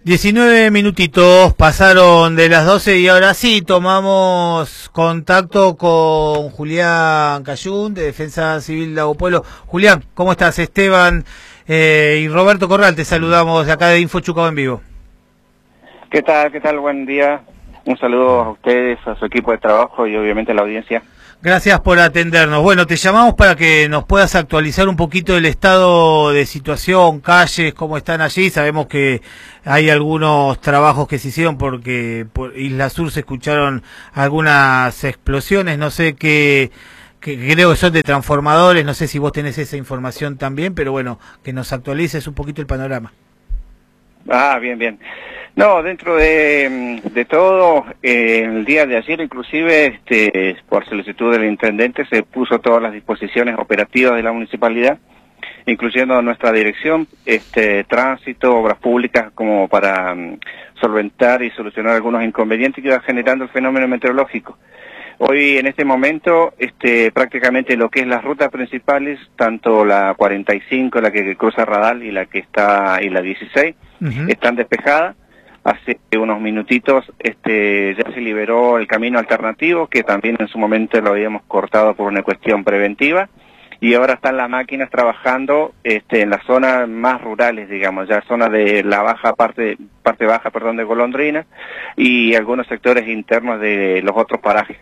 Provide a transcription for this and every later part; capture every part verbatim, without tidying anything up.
diecinueve minutitos pasaron de las doce y ahora sí tomamos contacto con Julián Cayún de Defensa Civil Lago Pueblo. Julián, ¿cómo estás? Esteban eh, y Roberto Corral, te saludamos de acá de Info Chucao en vivo. ¿Qué tal? ¿Qué tal? Buen día. Un saludo a ustedes, a su equipo de trabajo y obviamente a la audiencia. Gracias por atendernos. Bueno, te llamamos para que nos puedas actualizar un poquito el estado de situación, calles, cómo están allí. Sabemos que hay algunos trabajos que se hicieron porque por Isla Sur se escucharon algunas explosiones, no sé qué, que creo que son de transformadores, no sé si vos tenés esa información también, pero bueno, que nos actualices un poquito el panorama. Ah, bien, bien. No, dentro de, de todo, eh, el día de ayer inclusive, este, por solicitud del intendente, se puso todas las disposiciones operativas de la municipalidad, incluyendo nuestra dirección, este, tránsito, obras públicas, como para um, solventar y solucionar algunos inconvenientes que iba generando el fenómeno meteorológico. Hoy, en este momento, este, prácticamente lo que es las rutas principales, tanto la cuarenta y cinco, la que cruza Radal, y la que está, y la dieciséis, uh-huh. están despejadas. Hace unos minutitos este, ya se liberó el camino alternativo, que también en su momento lo habíamos cortado por una cuestión preventiva, y ahora están las máquinas trabajando este, en las zonas más rurales, digamos, ya zona de la baja parte, parte baja, perdón, de Golondrinas, y algunos sectores internos de los otros parajes.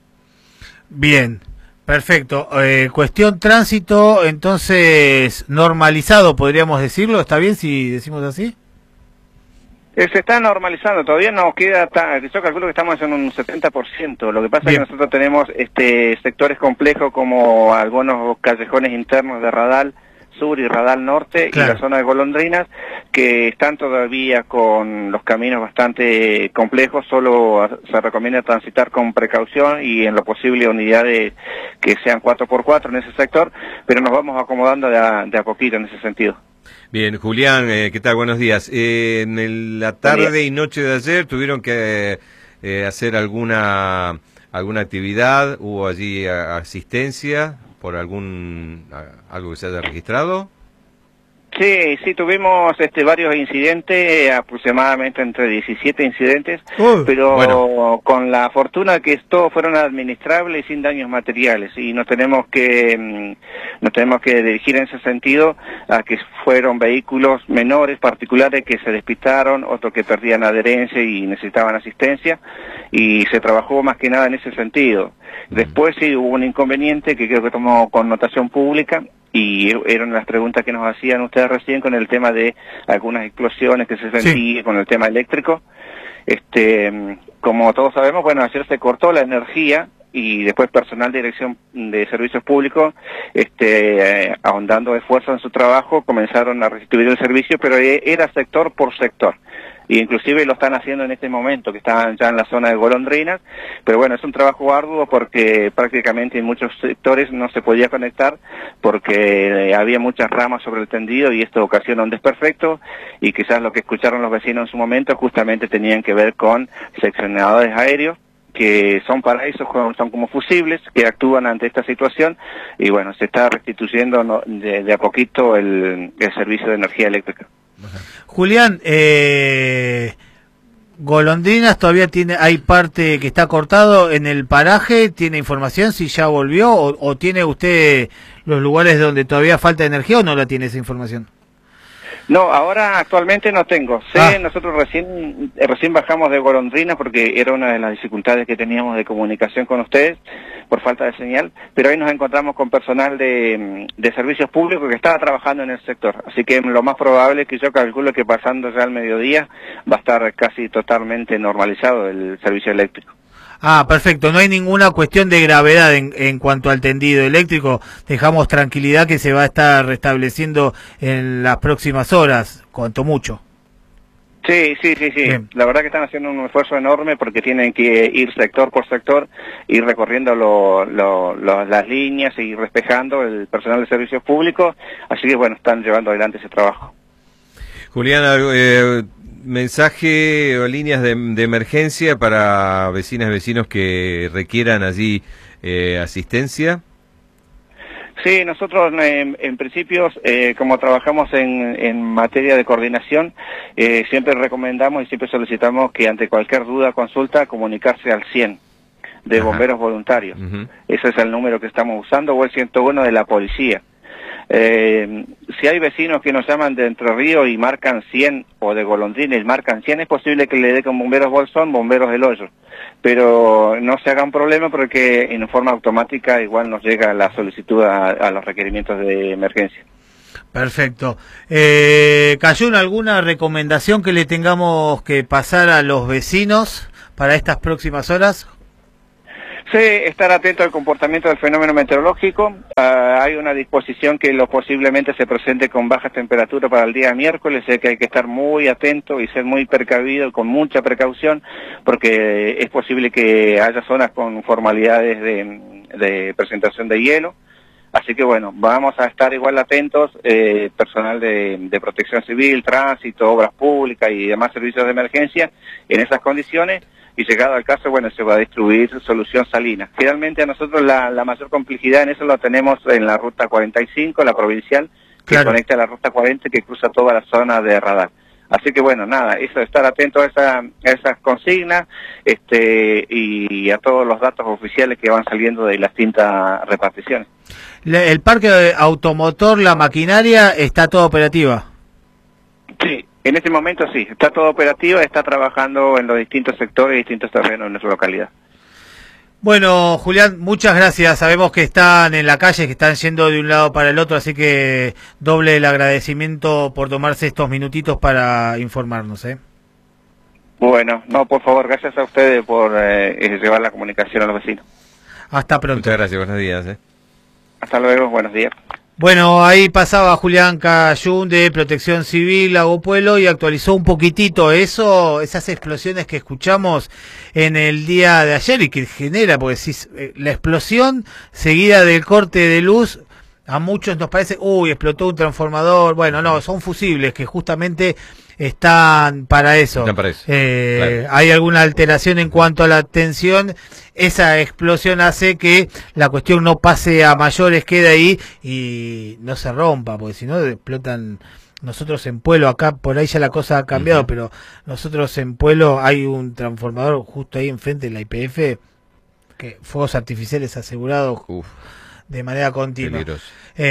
Bien, perfecto. Eh, cuestión tránsito, entonces, normalizado, podríamos decirlo, ¿está bien si decimos así? Se está normalizando, todavía no queda, tan, yo calculo que estamos en un setenta por ciento, lo que pasa Bien. es que nosotros tenemos este sectores complejos como algunos callejones internos de Radal Sur y Radal Norte, claro. y la zona de Golondrinas, que están todavía con los caminos bastante complejos, solo se recomienda transitar con precaución y en lo posible unidades que sean cuatro por cuatro en ese sector, pero nos vamos acomodando de a, de a poquito en ese sentido. Bien, Julián, eh, ¿qué tal? Buenos días. Eh, en el, la tarde y noche de ayer tuvieron que eh, hacer alguna alguna actividad, hubo allí a, asistencia por algún a, algo que se haya registrado. Sí, sí, tuvimos este varios incidentes, aproximadamente entre diecisiete incidentes, uh, pero bueno. con la fortuna que todos fueron administrables y sin daños materiales, y nos tenemos que nos tenemos que dirigir en ese sentido a que fueron vehículos menores, particulares, que se despistaron, otros que perdían adherencia y necesitaban asistencia, y se trabajó más que nada en ese sentido. Después sí hubo un inconveniente que creo que tomó connotación pública, y eran las preguntas que nos hacían ustedes recién con el tema de algunas explosiones que se sentían sí. con el tema eléctrico. Este, como todos sabemos, bueno, ayer se cortó la energía y después personal de dirección de servicios públicos, este, eh, ahondando esfuerzos en su trabajo, comenzaron a restituir el servicio, pero era sector por sector. Y inclusive lo están haciendo en este momento, que están ya en la zona de Golondrinas, pero bueno, es un trabajo arduo porque prácticamente en muchos sectores no se podía conectar porque había muchas ramas sobre el tendido y esto ocasiona un desperfecto, y quizás lo que escucharon los vecinos en su momento justamente tenían que ver con seccionadores aéreos, que son para eso, son como fusibles, que actúan ante esta situación, y bueno, se está restituyendo de, de a poquito el, el servicio de energía eléctrica. Julián, eh, Golondrinas todavía tiene, hay parte que está cortado en el paraje, ¿tiene información si ya volvió o, o tiene usted los lugares donde todavía falta energía o no la tiene esa información? No, ahora actualmente no tengo. Sé, ah. nosotros recién recién bajamos de Golondrinas porque era una de las dificultades que teníamos de comunicación con ustedes por falta de señal, pero ahí nos encontramos con personal de, de servicios públicos que estaba trabajando en el sector. Así que lo más probable es que yo calculo que pasando ya al mediodía va a estar casi totalmente normalizado el servicio eléctrico. Ah, perfecto. No hay ninguna cuestión de gravedad en, en cuanto al tendido eléctrico. Dejamos tranquilidad que se va a estar restableciendo en las próximas horas, cuanto mucho. Sí, sí, sí, sí. Bien. La verdad que están haciendo un esfuerzo enorme porque tienen que ir sector por sector, ir recorriendo lo, lo, lo, las líneas y ir despejando el personal de servicios públicos. Así que bueno, están llevando adelante ese trabajo. Juliana, eh, mensaje o líneas de, de emergencia para vecinas y vecinos que requieran allí eh, asistencia. Sí, nosotros en, en principio, eh, como trabajamos en, en materia de coordinación, eh, siempre recomendamos y siempre solicitamos que ante cualquier duda, consulta, comunicarse al cien de Ajá. bomberos voluntarios. Uh-huh. Ese es el número que estamos usando, o el ciento uno de la policía. Eh, si hay vecinos que nos llaman de Entre Ríos y marcan cien, o de Golondrina y marcan cien, es posible que le dé con bomberos Bolsón, bomberos del Hoyo. Pero no se hagan problema porque en forma automática igual nos llega la solicitud a, a los requerimientos de emergencia. Perfecto. Eh, ¿Cayó alguna recomendación que le tengamos que pasar a los vecinos para estas próximas horas? Sí, estar atento al comportamiento del fenómeno meteorológico. Uh, hay una disposición que lo posiblemente se presente con bajas temperaturas para el día miércoles, sé que hay que estar muy atento y ser muy precavido, con mucha precaución, porque es posible que haya zonas con formalidades de, de presentación de hielo. Así que bueno, vamos a estar igual atentos, eh, personal de, de protección civil, tránsito, obras públicas y demás servicios de emergencia en esas condiciones. Y llegado al caso, bueno, se va a distribuir solución salina. Finalmente a nosotros la, la mayor complejidad en eso lo tenemos en la ruta cuarenta y cinco, la provincial, que claro. conecta a la ruta cuarenta que cruza toda la zona de radar. Así que bueno, nada, eso, estar atento a, esa, a esas consignas este, y a todos los datos oficiales que van saliendo de las distintas reparticiones. El parque automotor, la maquinaria, ¿está toda operativa? Sí. En este momento sí, está todo operativo, está trabajando en los distintos sectores y distintos terrenos de nuestra localidad. Bueno, Julián, muchas gracias. Sabemos que están en la calle, que están yendo de un lado para el otro, así que doble el agradecimiento por tomarse estos minutitos para informarnos, ¿eh? Bueno, no, por favor, gracias a ustedes por eh, llevar la comunicación a los vecinos. Hasta pronto. Muchas gracias, buenos días. ¿eh? Hasta luego, buenos días. Bueno, ahí pasaba Julián Cayún de Protección Civil, Lago Puelo, y actualizó un poquitito eso, esas explosiones que escuchamos en el día de ayer y que genera, porque si la explosión seguida del corte de luz, a muchos nos parece, uy, explotó un transformador. Bueno, no, son fusibles que justamente están para eso. Están para eso. Eh, claro. Hay alguna alteración en cuanto a la tensión. Esa explosión hace que la cuestión no pase a mayores, quede ahí y no se rompa, porque si no explotan. Nosotros en Pueblo, acá por ahí ya la cosa ha cambiado, uh-huh. pero nosotros en Pueblo hay un transformador justo ahí enfrente de la I P F, que fuegos artificiales asegurados. Uf. De manera continua. Peligroso.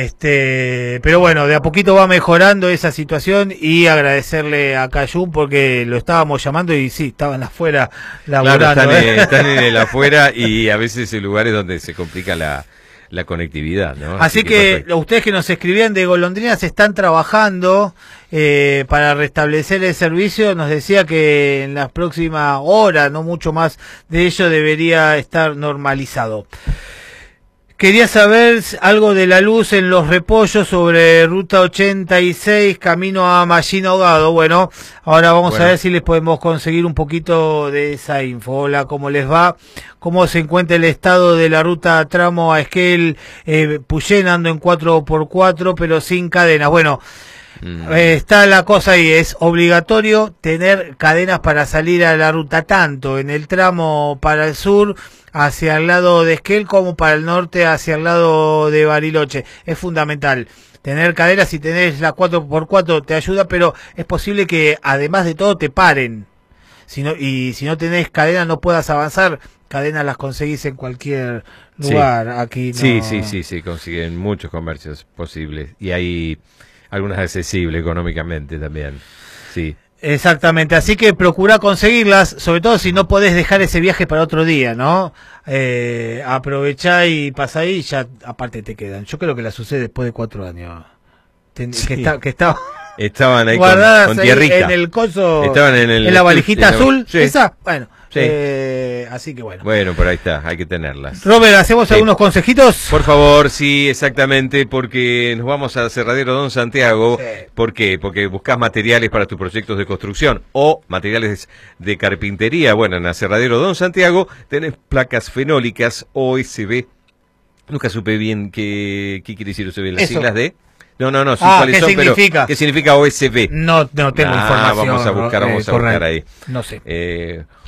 Este, pero bueno, de a poquito va mejorando esa situación y agradecerle a Cayún porque lo estábamos llamando y sí, estaban afuera laburando. Claro, están, ¿eh? en, están en el afuera y a veces en lugares donde se complica la, la conectividad, ¿no? Así, Así que, que ustedes que nos escribían de Golondrinas están trabajando eh, para restablecer el servicio. Nos decía que en las próximas horas, no mucho más de ello, debería estar normalizado. Quería saber algo de la luz en Los Repollos sobre Ruta ochenta y seis, camino a Mallín Ahogado. Bueno, ahora vamos bueno. a ver si les podemos conseguir un poquito de esa info. Hola, ¿cómo les va? ¿Cómo se encuentra el estado de la ruta tramo a Esquel, eh, Puyén, ando en cuatro por cuatro, pero sin cadenas? Bueno, mm. eh, está la cosa ahí, es obligatorio tener cadenas para salir a la ruta, tanto en el tramo para el sur, hacia el lado de Esquel, como para el norte hacia el lado de Bariloche. Es fundamental tener cadenas. Si tenés la cuatro por cuatro te ayuda, pero es posible que además de todo te paren. Si no, y si no tenés cadena no puedas avanzar. Cadenas las conseguís en cualquier lugar. Sí. Aquí no... sí, sí, sí, sí, consiguen muchos comercios posibles. Y hay algunas accesibles económicamente también. Sí. Exactamente, así que procura conseguirlas, sobre todo si no podés dejar ese viaje para otro día, ¿no? Eh, aprovechá y pasá ahí y ya aparte te quedan. Yo creo que las usé después de cuatro años. Ten, sí. Que está, que estaba estaban ahí guardadas con, con tierrita. Ahí en el coso, estaban en, el, en la valijita en la, azul, sí. esa, bueno. Sí. Eh, así que bueno. Bueno, por ahí está, hay que tenerlas. Robert, ¿hacemos sí. algunos consejitos? Por favor, sí, exactamente, porque nos vamos a Aserradero Don Santiago. Sí. ¿Por qué? Porque buscas materiales para tus proyectos de construcción o materiales de carpintería. Bueno, en Aserradero Don Santiago tenés placas fenólicas O S B. Nunca supe bien qué, qué quiere decir O S B, las Eso. siglas de... No, no, no, sí, ah, cuáles ¿qué son, significa? pero ¿qué significa O S B? No, no tengo ah, información. Vamos a buscar, vamos eh, a buscar ahí. No sé. Eh,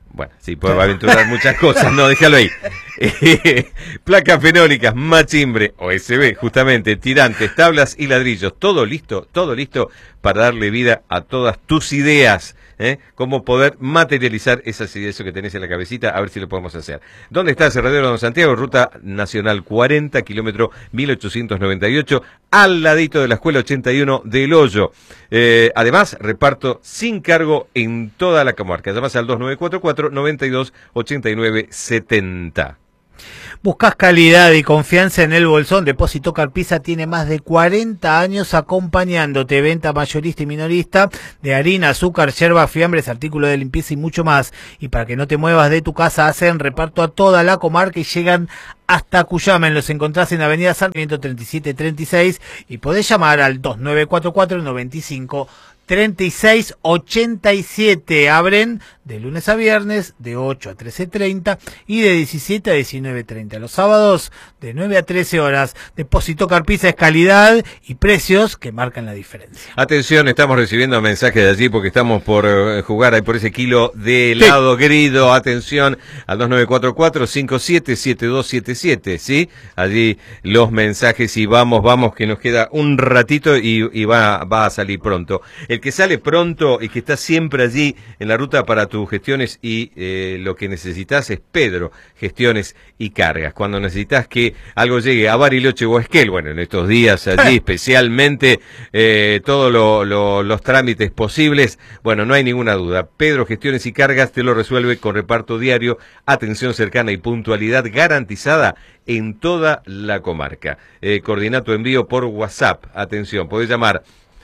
Bueno, sí, puede aventurar muchas cosas, no, déjalo ahí. Eh, placas fenólicas, machimbre, O S B, justamente, tirantes, tablas y ladrillos, todo listo, todo listo para darle vida a todas tus ideas. ¿Eh? Cómo poder materializar esas ideas, eso que tenés en la cabecita, a ver si lo podemos hacer. ¿Dónde está Cerradero Don Santiago? Ruta Nacional cuarenta, kilómetro mil ochocientos noventa y ocho, al ladito de la Escuela ochenta y uno del Hoyo. Eh, además, reparto sin cargo en toda la comarca. Llamás al dos nueve cuatro cuatro, noventa y dos, ochenta y nueve, setenta. Buscas calidad y confianza en El Bolsón. Depósito Carpisa tiene más de cuarenta años acompañándote. Venta mayorista y minorista de harina, azúcar, yerba, fiambres, artículos de limpieza y mucho más. Y para que no te muevas de tu casa, hacen reparto a toda la comarca y llegan hasta Cuyamen. Los encontrás en Avenida Sarmiento treinta y siete treinta y seis y podés llamar al dos nueve cuatro cuatro, noventa y cinco, treinta y seis ochenta y siete. Abren de lunes a viernes de ocho a trece treinta y de diecisiete a diecinueve treinta. Los sábados de nueve a trece horas. Depósito Carpisa es calidad y precios que marcan la diferencia. Atención, estamos recibiendo mensajes de allí porque estamos por uh, jugar ahí por ese kilo de helado sí. Querido. Atención al dos nueve cuatro cuatro, cinco siete siete dos siete siete, ¿sí? Allí los mensajes y vamos, vamos, que nos queda un ratito y, y va, va a salir pronto. El que sale pronto y que está siempre allí en la ruta para tus gestiones y eh, lo que necesitas es Pedro, gestiones y cargas. Cuando necesitas que algo llegue a Bariloche o a Esquel, bueno, en estos días allí especialmente eh, todos lo, lo, los trámites posibles, bueno, no hay ninguna duda. Pedro, gestiones y cargas te lo resuelve con reparto diario, atención cercana y puntualidad garantizada en toda la comarca. Eh, coordina tu envío por WhatsApp. Atención, podés llamar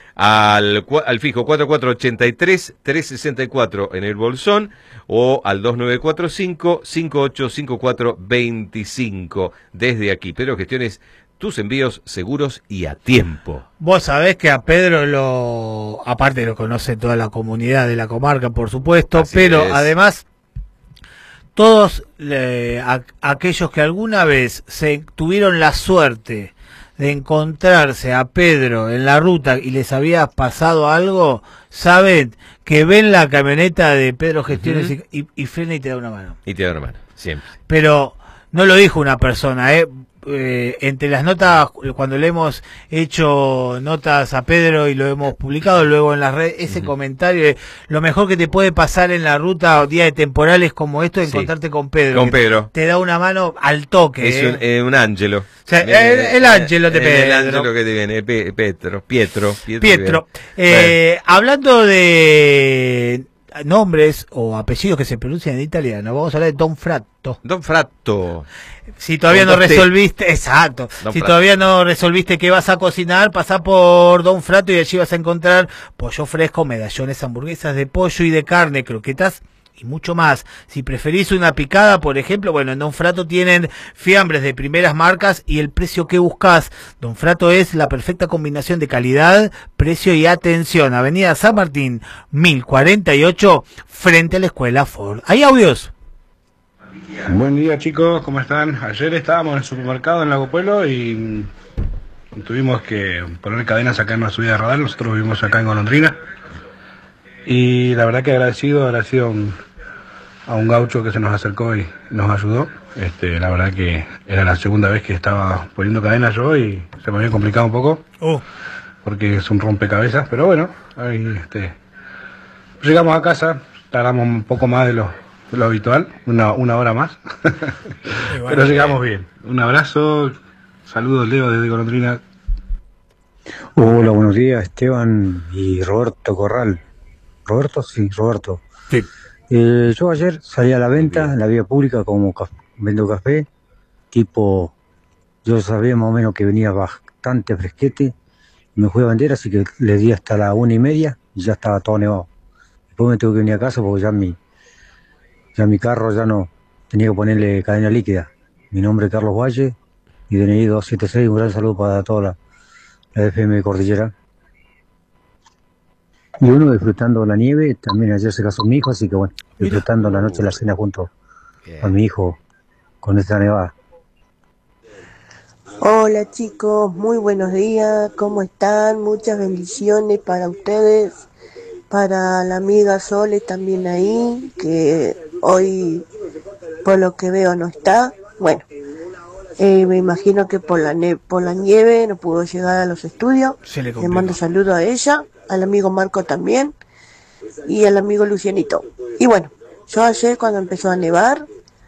Al, al fijo cuatro cuatro ocho tres, tres seis cuatro en El Bolsón o al dos nueve cuatro cinco, cinco ocho cinco cuatro dos cinco desde aquí. Pero gestiones tus envíos seguros y a tiempo. Vos sabés que a Pedro lo, aparte lo conoce toda la comunidad de la comarca, por supuesto, Así pero es. Además todos eh, a, aquellos que alguna vez se tuvieron la suerte de encontrarse a Pedro en la ruta y les había pasado algo, saben que ven la camioneta de Pedro Gestiones uh-huh. y, y frena y te da una mano. Y te da una mano, siempre. Pero no lo dijo una persona, ¿eh? Eh, entre las notas, cuando le hemos hecho notas a Pedro y lo hemos publicado luego en las redes, ese uh-huh. comentario de lo mejor que te puede pasar en la ruta o días de temporales como esto, es sí. encontrarte con Pedro. Con Pedro. Te da una mano al toque. Es eh. un, eh, un ángelo. O sea, eh, el, el ángelo de Pedro. El ángelo que te viene, Pe, Petro, Pietro. Pietro. Pietro. Eh, bueno. Hablando de nombres o apellidos que se pronuncian en italiano, vamos a hablar de Don Fratto. Don Fratto. Si todavía no resolviste, exacto, Don si Fratto. todavía no resolviste qué vas a cocinar, pasá por Don Fratto y allí vas a encontrar pollo fresco, medallones, hamburguesas de pollo y de carne, croquetas y mucho más. Si preferís una picada, por ejemplo, bueno, en Don Fratto tienen fiambres de primeras marcas y el precio que buscas. Don Fratto es la perfecta combinación de calidad, precio y atención. Avenida San Martín, mil cuarenta y ocho, frente a la Escuela Ford. ¿Hay audios? Buen día, chicos, ¿cómo están? Ayer estábamos en el supermercado en Lago Pueblo y tuvimos que poner cadenas acá en una subida de radar. Nosotros vivimos acá en Golondrina y la verdad que agradecido, agradecido a un, a un gaucho que se nos acercó y nos ayudó. Este, la verdad que era la segunda vez que estaba poniendo cadenas yo y se me había complicado un poco oh. porque es un rompecabezas, pero bueno, ahí, este, llegamos a casa, tardamos un poco más de lo lo habitual, una, una hora más, pero llegamos bien. Un abrazo, saludos Leo desde Golondrina. Hola, buenos días Esteban y Roberto Corral. ¿Roberto? Sí, Roberto. Sí. Eh, yo ayer salí a la venta en la vía pública como ca vendo café, tipo, yo sabía más o menos que venía bastante fresquete, me fui a vender, así que le di hasta la una y media y ya estaba todo nevado. Después me tuve que venir a casa porque ya mi Ya mi carro ya no tenía que ponerle cadena líquida. Mi nombre es Carlos Valle y D N I dos siete seis. Un gran saludo para toda la, la F M de Cordillera. Y uno disfrutando la nieve. También ayer se casó mi hijo, así que bueno, disfrutando la noche de la cena junto a mi hijo con esta nevada. Hola chicos, muy buenos días. ¿Cómo están? Muchas bendiciones para ustedes. Para la amiga Sole también ahí, que hoy por lo que veo no está. Bueno, eh, me imagino que por la, ne por la nieve no pudo llegar a los estudios. Le, le mando saludos a ella, al amigo Marco también y al amigo Lucianito. Y bueno, yo ayer cuando empezó a nevar,